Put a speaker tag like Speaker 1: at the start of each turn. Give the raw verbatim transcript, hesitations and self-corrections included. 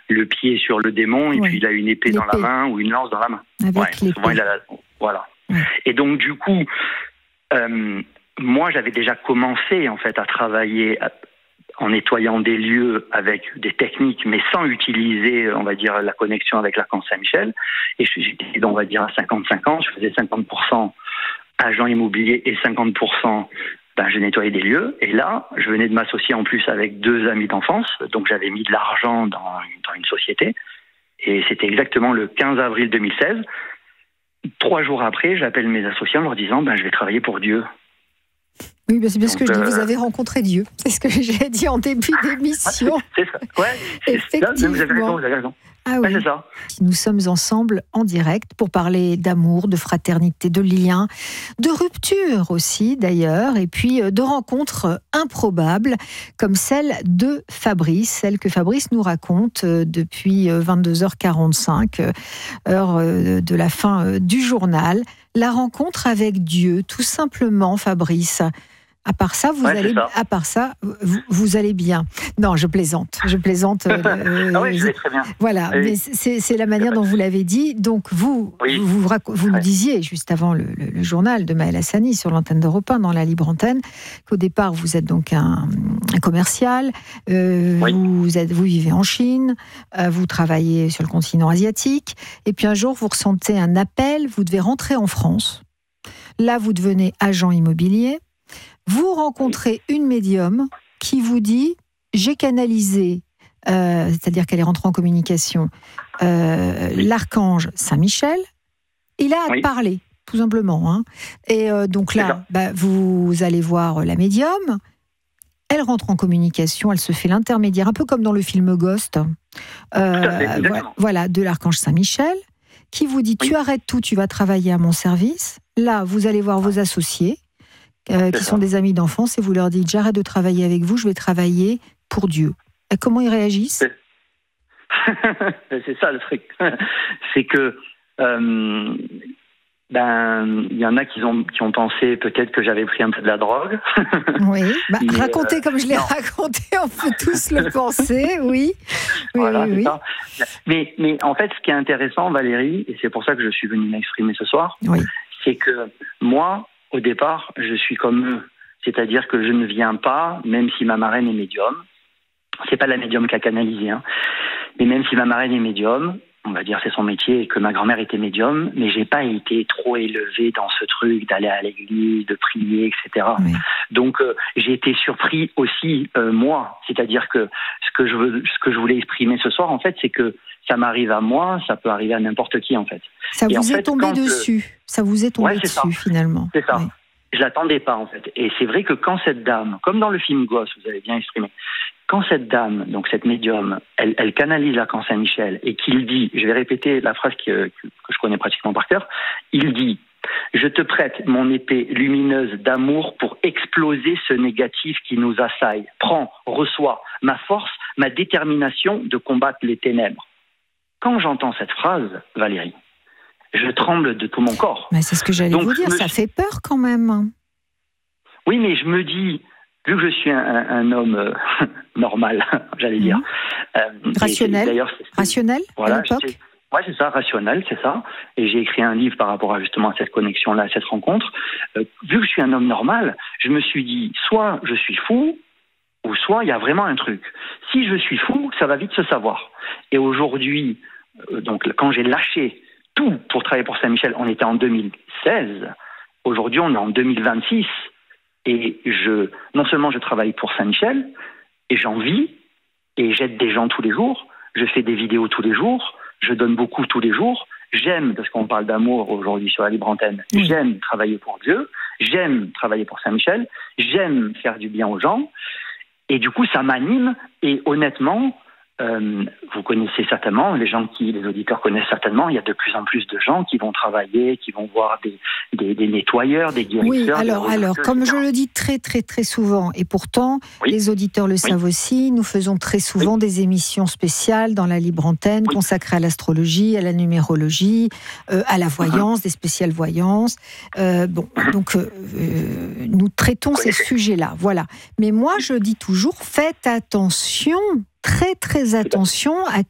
Speaker 1: le pied sur le démon, et
Speaker 2: ouais.
Speaker 1: puis il a une épée,
Speaker 2: l'épée
Speaker 1: dans la main ou une lance dans la main.
Speaker 2: Avec
Speaker 1: ouais,
Speaker 2: l'épée.
Speaker 1: souvent, il a la... Voilà.
Speaker 2: Ouais.
Speaker 1: Et donc, du coup, euh, moi, j'avais déjà commencé, en fait, à travailler en nettoyant des lieux avec des techniques, mais sans utiliser, on va dire, la connexion avec l'Archange Saint-Michel. Et j'étais, on va dire, à cinquante cinquante. Je faisais cinquante pour cent agent immobilier et cinquante pour cent, ben, je nettoyais des lieux. Et là, je venais de m'associer en plus avec deux amis d'enfance. Donc, j'avais mis de l'argent dans, dans une société. Et c'était exactement le quinze avril deux mille seize. Trois jours après, j'appelle mes associés en leur disant, ben, je vais travailler pour Dieu.
Speaker 2: Oui, ben c'est bien ce que je dis,
Speaker 1: euh...
Speaker 2: vous avez rencontré Dieu. C'est ce que j'ai dit en début d'émission.
Speaker 1: Ah, c'est, c'est ça, ouais.
Speaker 2: Effectivement.
Speaker 1: Ça, vous avez raison, vous avez raison.
Speaker 2: Ah oui.
Speaker 1: Ouais, c'est ça.
Speaker 2: Nous sommes ensemble en direct pour parler d'amour, de fraternité, de liens, de rupture aussi d'ailleurs, et puis de rencontres improbables comme celle de Fabrice, celle que Fabrice nous raconte depuis vingt-deux heures quarante-cinq, heure de la fin du journal. La rencontre avec Dieu, tout simplement, Fabrice. À part ça, vous
Speaker 1: ouais,
Speaker 2: allez,
Speaker 1: ça.
Speaker 2: à part ça, vous, vous allez bien. Non, je plaisante, je plaisante.
Speaker 1: Euh, ah oui, je vais très bien.
Speaker 2: Voilà, oui. Mais c'est, c'est la manière dont vous l'avez dit. Donc vous, oui. vous, vous, vous ouais. nous disiez juste avant le, le, le journal de Maël Hassani sur l'antenne d'Europe un, dans la libre antenne, qu'au départ vous êtes donc un, un commercial, euh, oui. vous, êtes, vous vivez en Chine, euh, vous travaillez sur le continent asiatique, et puis un jour vous ressentez un appel, vous devez rentrer en France. Là, vous devenez agent immobilier. Vous rencontrez une médium qui vous dit « j'ai canalisé euh, », c'est-à-dire qu'elle est rentrée en communication, euh, l'archange Saint-Michel. Il a à oui. parler, tout simplement. Hein. Et euh, donc là, bah, vous allez voir la médium. Elle rentre en communication, elle se fait l'intermédiaire, un peu comme dans le film Ghost, euh, voilà, voilà, de l'archange Saint-Michel, qui vous dit « tu oui. arrêtes tout, tu vas travailler à mon service ». Là, vous allez voir vos associés, Euh, qui sont des amis d'enfance, et vous leur dites j'arrête de travailler avec vous, je vais travailler pour Dieu. Et comment ils réagissent?
Speaker 1: C'est, c'est ça le truc. C'est que euh, ben il y en a qui ont qui ont pensé peut-être que j'avais pris un peu de la drogue.
Speaker 2: Oui. Bah, racontez euh, comme je l'ai non. raconté, on peut tous le penser. Oui. Oui,
Speaker 1: voilà,
Speaker 2: oui, oui.
Speaker 1: Ça. Mais mais en fait, ce qui est intéressant, Valérie, et c'est pour ça que je suis venue m'exprimer ce soir,
Speaker 2: oui.
Speaker 1: c'est que moi, au départ, je suis comme eux. C'est-à-dire que je ne viens pas, même si ma marraine est médium. C'est pas la médium qui a canalisé, hein. Mais même si ma marraine est médium, on va dire c'est son métier, et que ma grand-mère était médium, mais j'ai pas été trop élevé dans ce truc d'aller à l'église, de prier, et cetera. Oui. Donc euh, j'ai été surpris aussi euh, moi. C'est-à-dire que ce que je veux, ce que je voulais exprimer ce soir, en fait, c'est que ça m'arrive à moi, ça peut arriver à n'importe qui, en fait.
Speaker 2: Ça
Speaker 1: et
Speaker 2: vous est
Speaker 1: fait,
Speaker 2: tombé dessus. Euh... Ça vous est tombé
Speaker 1: ouais,
Speaker 2: dessus,
Speaker 1: ça.
Speaker 2: finalement.
Speaker 1: C'est ça.
Speaker 2: Oui.
Speaker 1: Je l'attendais pas, en fait. Et c'est vrai que quand cette dame, comme dans le film Ghost, vous avez bien exprimé, quand cette dame, donc cette médium, elle, elle canalise l'archange Saint-Michel et qu'il dit, je vais répéter la phrase que, que, que je connais pratiquement par cœur, il dit « Je te prête mon épée lumineuse d'amour pour exploser ce négatif qui nous assaille. Prends, reçois ma force, ma détermination de combattre les ténèbres. » Quand j'entends cette phrase, Valérie, je tremble de tout mon corps.
Speaker 2: Mais c'est ce que j'allais
Speaker 1: Donc,
Speaker 2: vous dire,
Speaker 1: me...
Speaker 2: ça fait peur quand même.
Speaker 1: Oui, mais je me dis, vu que je suis un, un, un homme euh, normal, j'allais dire.
Speaker 2: Mmh. Euh, rationnel d'ailleurs, c'est, Rationnel
Speaker 1: voilà,
Speaker 2: à l'époque
Speaker 1: Oui, c'est ça, rationnel, c'est ça. Et j'ai écrit un livre par rapport à justement à cette connexion-là, à cette rencontre. Euh, vu que je suis un homme normal, je me suis dit, soit je suis fou, ou soit il y a vraiment un truc. Si je suis fou, ça va vite se savoir. Et aujourd'hui, euh, donc quand j'ai lâché tout pour travailler pour Saint-Michel, on était en deux mille seize. Aujourd'hui, on est en deux mille vingt-six. Et je, non seulement je travaille pour Saint-Michel, et j'en vis, et j'aide des gens tous les jours, je fais des vidéos tous les jours, je donne beaucoup tous les jours, j'aime, parce qu'on parle d'amour aujourd'hui sur la libre antenne, mmh. j'aime travailler pour Dieu, j'aime travailler pour Saint-Michel, j'aime faire du bien aux gens, et du coup ça m'anime, et honnêtement, Euh, vous connaissez certainement, les gens qui, les auditeurs connaissent certainement, il y a de plus en plus de gens qui vont travailler, qui vont voir des, des, des nettoyeurs, des guérisseurs.
Speaker 2: Oui, alors, alors comme je le dis très très très souvent, et pourtant oui. les auditeurs le savent oui. aussi, nous faisons très souvent oui. des émissions spéciales dans la libre antenne oui. consacrées à l'astrologie, à la numérologie, euh, à la voyance, uh-huh. des spéciales voyances. Euh, bon, uh-huh. donc euh, nous traitons oui. ces sujets-là, voilà. Mais moi, je dis toujours, faites attention. Très très attention à